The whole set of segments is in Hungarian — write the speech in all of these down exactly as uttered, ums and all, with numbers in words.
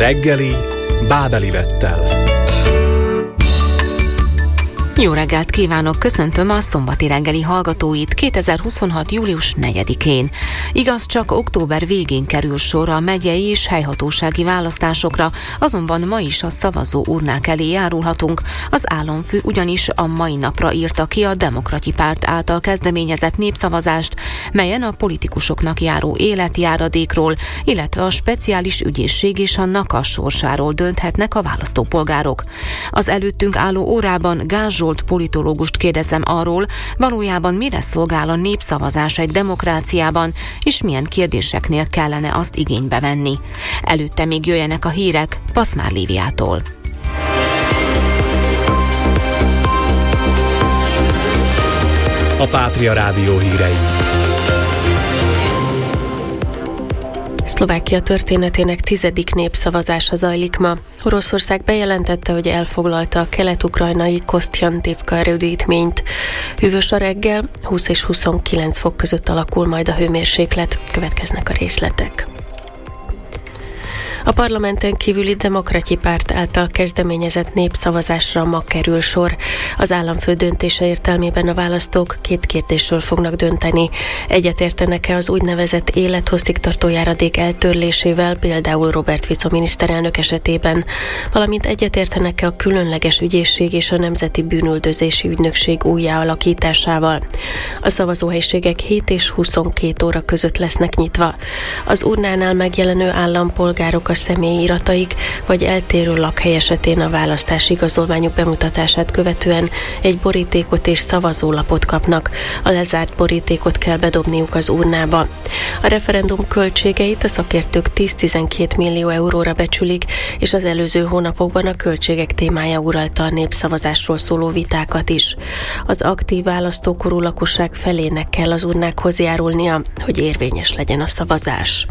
Reggeli Bábeli Bettel. Jó reggelt kívánok, köszöntöm a szombati reggeli hallgatóit kétezer-huszonhat. július negyedikén. Igaz, csak október végén kerül sor a megyei és helyhatósági választásokra, azonban ma is a szavazó urnák elé járulhatunk. Az államfő ugyanis a mai napra írta ki a Demokrati Párt által kezdeményezett népszavazást, melyen a politikusoknak járó életjáradékról, illetve a speciális ügyészség és a NAKA sorsáról dönthetnek a választópolgárok. Az előttünk álló órában Gáz Zsolt politológust kérdezem arról, valójában mire szolgál a népszavazás egy demokráciában, és milyen kérdéseknél kellene azt igénybe venni. Előtte még jöjjenek a hírek Paszmár Líviától. A Pátria Rádió hírei. Szlovákia történetének tizedik népszavazása zajlik ma. Oroszország bejelentette, hogy elfoglalta a kelet-ukrajnai Kosztjantívka erődítményt. Hűvös a reggel, húsz és huszonkilenc fok között alakul majd a hőmérséklet. Következnek a részletek. A parlamenten kívüli Demokrati Párt által kezdeményezett népszavazásra ma kerül sor. Az államfő döntése értelmében a választók két kérdésről fognak dönteni. Egyetértenek-e az úgynevezett élethosszig tartó járadék eltörlésével, például Robert Fico miniszterelnök esetében, valamint egyetértenek-e a különleges ügyészség és a Nemzeti Bűnüldözési Ügynökség újjáalakításával. A szavazóhelyiségek hét és huszonkét óra között lesznek nyitva. Az urnánál megjelenő állampolgárok a személyi irataik vagy eltérő lakhely esetén a választási igazolványuk bemutatását követően egy borítékot és szavazólapot kapnak. A lezárt borítékot kell bedobniuk az urnába. A referendum költségeit a szakértők tíz-tizenkét millió euróra becsülik, és az előző hónapokban a költségek témája uralta a népszavazásról szóló vitákat is. Az aktív választókorú lakosság felének kell az urnákhoz járulnia, hogy érvényes legyen a szavazás.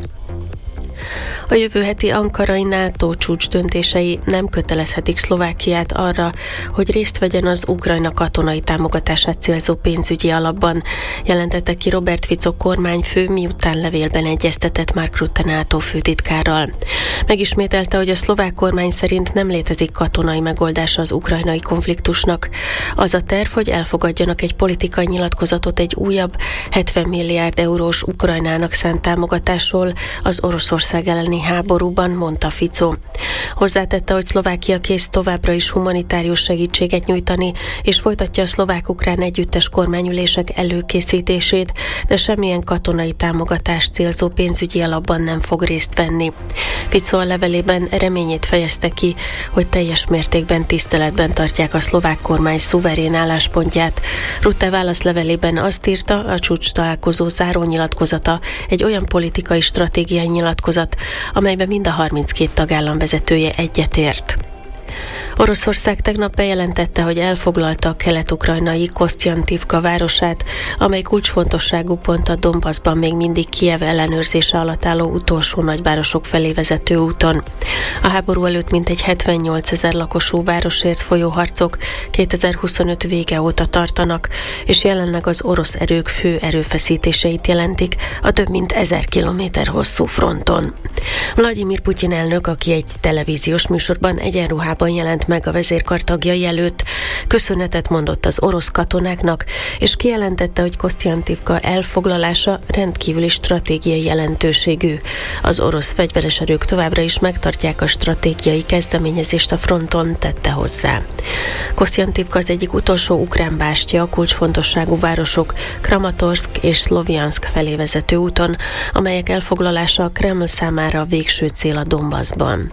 A jövő heti ankarai NATO csúcs döntései nem kötelezhetik Szlovákiát arra, hogy részt vegyen az Ukrajna katonai támogatását célzó pénzügyi alapban, jelentette ki Robert Fico kormányfő, miután levélben egyeztetett Mark Rutte NATO főtitkárral. Megismételte, hogy a szlovák kormány szerint nem létezik katonai megoldása az ukrajnai konfliktusnak. Az a terv, hogy elfogadjanak egy politikai nyilatkozatot egy újabb hetven milliárd eurós Ukrajnának szánt támogatásról az Oroszország elleni háborúban, mondta Fico. Hozzátette, hogy Szlovákia kész továbbra is humanitárius segítséget nyújtani, és folytatja a szlovák-ukrán együttes kormányülések előkészítését, de semmilyen katonai támogatást célzó pénzügyi alapban nem fog részt venni. Fico a levelében reményét fejezte ki, hogy teljes mértékben tiszteletben tartják a szlovák kormány szuverén álláspontját. Rutte válaszlevelében azt írta, a csúcs találkozó zárónyilatkozata egy olyan politikai stratégiai nyilatkozat, amelyben mind a harminckét tagállam vezetője egyetért. Oroszország tegnap bejelentette, hogy elfoglalta a kelet-ukrajnai Kosztjantívka városát, amely kulcsfontosságú pont a Donbaszban még mindig Kijev ellenőrzése alatt álló utolsó nagyvárosok felé vezető úton. A háború előtt mintegy hetvennyolcezer lakosú városért folyó harcok kétezer-huszonöt vége óta tartanak, és jelenleg az orosz erők fő erőfeszítéseit jelentik a több mint ezer kilométer hosszú fronton. Vladimir Putyin elnök, aki egy televíziós műsorban egyenruhában jelent meg a vezérkar tagjai előtt, köszönetet mondott az orosz katonáknak, és kijelentette, hogy Kosztjantívka elfoglalása rendkívüli stratégiai jelentőségű. Az orosz fegyveres erők továbbra is megtartják a stratégiai kezdeményezést a fronton, tette hozzá. Kosztjantívka az egyik utolsó ukrán bástya a kulcsfontosságú városok Kramatorszk és Szlovjanszk felé vezető úton, amelyek elfoglalása a Kreml számára a végső cél a Donbaszban.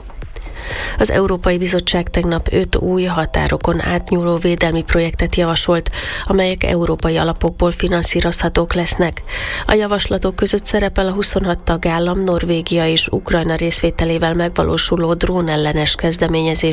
Az Európai Bizottság tegnap öt új határokon átnyúló védelmi projektet javasolt, amelyek európai alapokból finanszírozhatók lesznek. A javaslatok között szerepel a huszonhat tagállam, Norvégia és Ukrajna részvételével megvalósuló drónellenes kezdeményezés